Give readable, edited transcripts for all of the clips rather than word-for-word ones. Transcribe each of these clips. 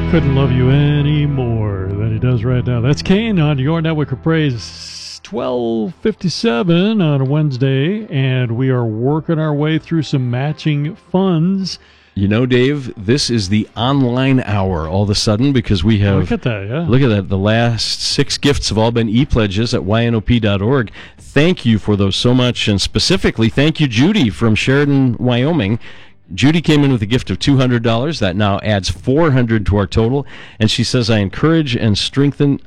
Couldn't love you any more than he does right now. That's Kane on your Network of Praise, 12:57 on a Wednesday, and we are working our way through some matching funds. You know, Dave, this is the online hour all of a sudden because we have... Look at that, yeah. Look at that. The last 6 gifts have all been e-pledges at ynop.org. Thank you for those so much, and specifically, thank you, Judy from Sheridan, Wyoming. Judy came in with a gift of $200. That now adds $400 to our total. And she says, I am encouraged and strengthened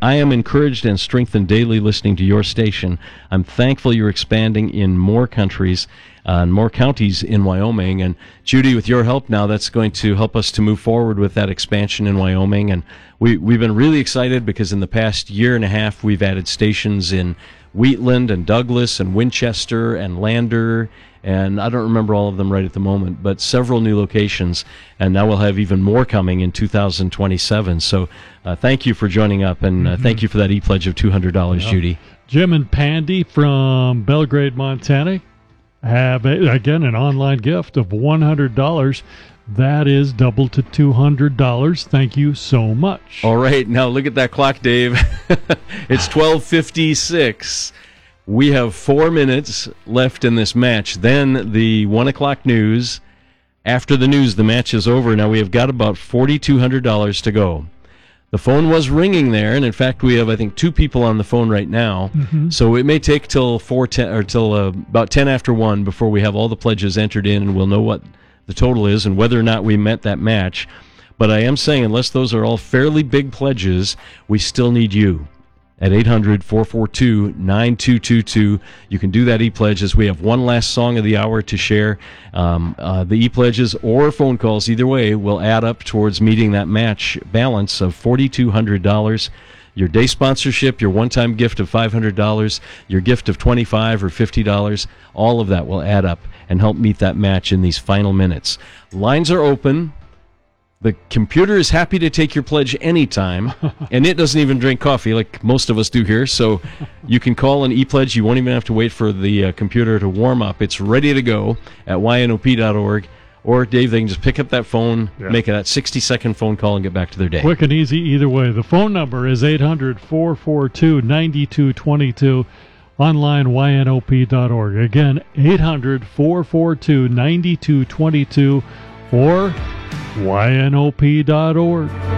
daily listening to your station. I'm thankful you're expanding in more countries and more counties in Wyoming. And Judy, with your help now, that's going to help us to move forward with that expansion in Wyoming. And we've been really excited because in the past year and a half, we've added stations in Wheatland and Douglas and Winchester and Lander, and I don't remember all of them right at the moment, but several new locations, and now we'll have even more coming in 2027. So thank you for joining up, and thank you for that e-pledge of $200, Judy. Jim and Pandy from Belgrade, Montana have, again, an online gift of $100. That is double to $200. Thank you so much. All right, now look at that clock, Dave. It's 12:56. We have 4 minutes left in this match. Then the 1 o'clock news. After the news, the match is over. Now we have got about $4,200 to go. The phone was ringing there, and in fact, we have, I think, 2 people on the phone right now. So it may take till about 10 after 1 before we have all the pledges entered in, and we'll know what the total is and whether or not we met that match. But I am saying, unless those are all fairly big pledges, we still need you. At 800-442-9222. You can do that e-pledge as we have one last song of the hour to share. The e-pledges or phone calls, either way, will add up towards meeting that match balance of $4,200. Your day sponsorship, your one-time gift of $500, your gift of $25 or $50, all of that will add up and help meet that match in these final minutes. Lines are open. The computer is happy to take your pledge anytime, and it doesn't even drink coffee like most of us do here, so you can call an e-pledge. You won't even have to wait for the computer to warm up. It's ready to go at ynop.org, or, Dave, they can just pick up that phone, make that 60-second phone call, and get back to their day. Quick and easy either way. The phone number is 800-442-9222, online ynop.org. Again, 800-442-9222, or ynop.org.